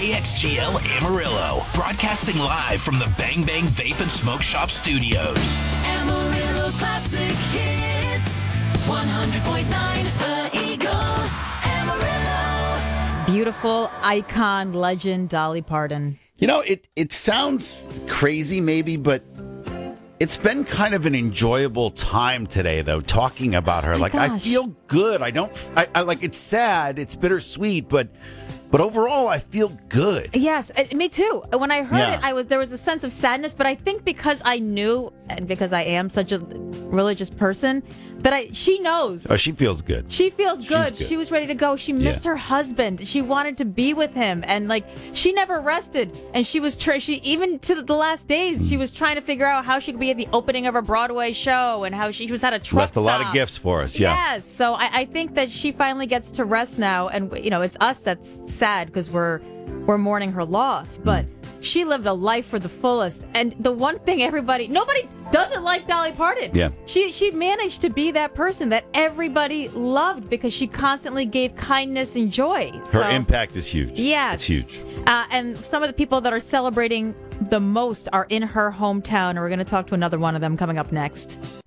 KXGL Amarillo, broadcasting live from the Bang Bang Vape and Smoke Shop studios. Amarillo's classic hits, 100.9 The Eagle, Amarillo. Beautiful icon, legend, Dolly Parton. You know, it sounds crazy maybe, but it's been kind of an enjoyable time today, though, talking about her. Like, I feel good. I like, it's sad, it's bittersweet, but overall, I feel good. Yes, me too. When I heard it, there was a sense of sadness, but I think because I knew and because I am such a religious person, that she knows. Oh, she feels good. She feels good. She was ready to go. She missed her husband. She wanted to be with him, and like she never rested. And she was she even to the last days, she was trying to figure out how she could be at the opening of a Broadway show and how she was at a truck Left a lot of gifts for us. Yeah. Yes. So I think that she finally gets to rest now, and it's us that's sad because we're mourning her loss, but she lived a life for the fullest. And the one thing nobody doesn't like Dolly Parton. Yeah. She managed to be that person that everybody loved because she constantly gave kindness and joy. Her impact is huge. Yes. It's huge. And some of the people that are celebrating the most are in her hometown, and we're going to talk to another one of them coming up next.